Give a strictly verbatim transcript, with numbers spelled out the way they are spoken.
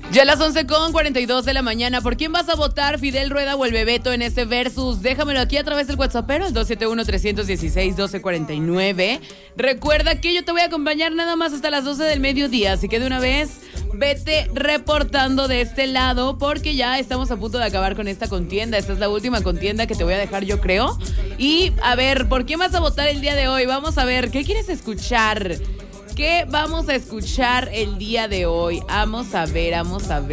Ya a las once con cuarenta y dos de la mañana. ¿Por quién vas a votar, Fidel Rueda o el Bebeto en este versus? Déjamelo aquí a través del WhatsAppero, el dos siete uno, tres uno seis, uno dos cuatro nueve. Recuerda que yo te voy a acompañar nada más hasta las doce del mediodía, así que de una vez vete reportando de este lado porque ya estamos a punto de acabar con esta contienda. Esta es la última contienda que te voy a dejar, yo creo. Y a ver, ¿por quién vas a votar el día de hoy? Vamos a ver, ¿qué quieres escuchar? ¿Qué vamos a escuchar el día de hoy? Vamos a ver, vamos a ver.